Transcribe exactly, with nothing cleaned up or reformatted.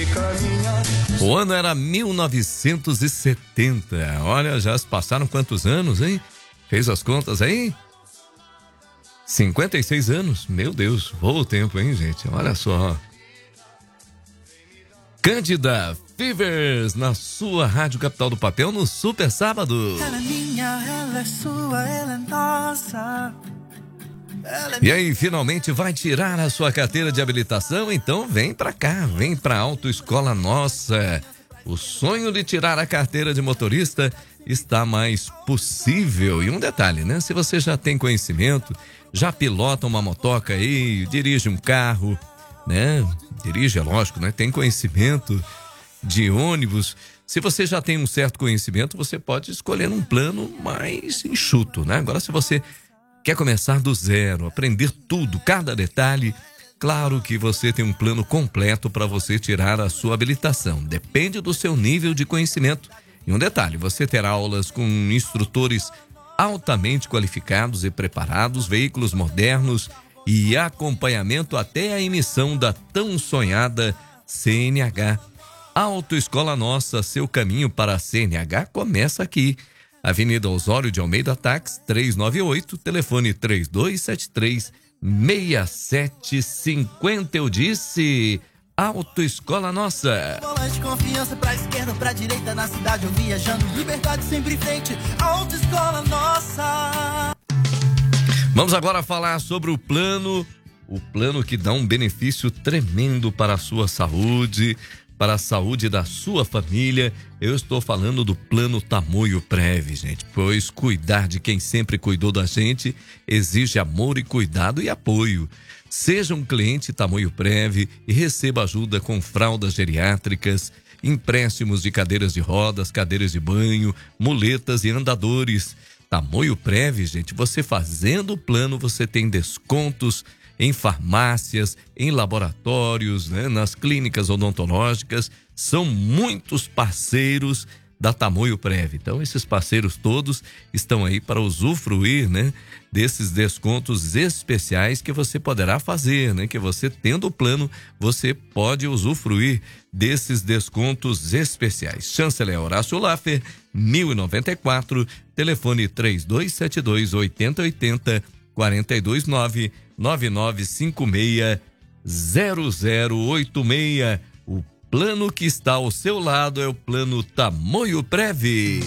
O ano era mil novecentos e setenta. Olha, já se passaram quantos anos, hein? Fez as contas aí? cinquenta e seis anos. Meu Deus, voa o tempo, hein, gente? Olha só. Cândida Fevers na sua Rádio Capital do Papel no Super Sábado. Ela é minha, ela é sua, ela é nossa. Ela é... E aí, finalmente vai tirar a sua carteira de habilitação? Então vem pra cá, vem pra Autoescola Nossa. O sonho de tirar a carteira de motorista está mais possível. E um detalhe, né? Se você já tem conhecimento, já pilota uma motoca aí, dirige um carro, né? Dirige, é lógico, né? Tem conhecimento de ônibus. Se você já tem um certo conhecimento, você pode escolher um plano mais enxuto, né? Agora, se você quer começar do zero, aprender tudo, cada detalhe, claro que você tem um plano completo para você tirar a sua habilitação. Depende do seu nível de conhecimento. E um detalhe, você terá aulas com instrutores altamente qualificados e preparados, veículos modernos e acompanhamento até a emissão da tão sonhada C N H. Autoescola Nossa, seu caminho para a C N H começa aqui. Avenida Osório de Almeida Táxi, trezentos e noventa e oito, telefone três dois sete três, seis sete cinco zero. Eu disse, Autoescola Nossa. Volante, confiança pra esquerda, pra direita, na cidade eu viajando. Liberdade sempre em frente, Autoescola Nossa. Vamos agora falar sobre o plano, o plano que dá um benefício tremendo para a sua saúde, para a saúde da sua família. Eu estou falando do plano Tamoio Prev, gente, pois cuidar de quem sempre cuidou da gente exige amor e cuidado e apoio. Seja um cliente Tamoio Prev e receba ajuda com fraldas geriátricas, empréstimos de cadeiras de rodas, cadeiras de banho, muletas e andadores. Tamoio Prev, gente, você fazendo o plano, você tem descontos em farmácias, em laboratórios, né, nas clínicas odontológicas. São muitos parceiros da Tamoio Prev. Então, esses parceiros todos estão aí para usufruir, né, desses descontos especiais que você poderá fazer, né, que você tendo o plano, você pode usufruir desses descontos especiais. Chanceler Horácio Laffer, mil e noventa e quatro, telefone três dois sete dois, oito zero oito zero, quatro dois nove, nove nove cinco seis, zero zero oito seis. O plano que está ao seu lado é o plano Tamoio Prev.